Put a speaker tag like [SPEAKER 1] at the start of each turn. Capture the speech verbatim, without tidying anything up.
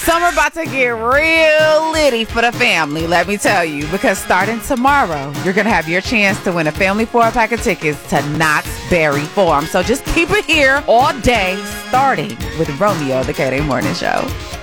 [SPEAKER 1] Summer about to get real litty for the family, let me tell you, because starting tomorrow, you're going to have your chance to win a family four-pack of tickets to Knott's Berry Farm. So just keep it here all day, starting with Romeo, the K-Day Morning Show.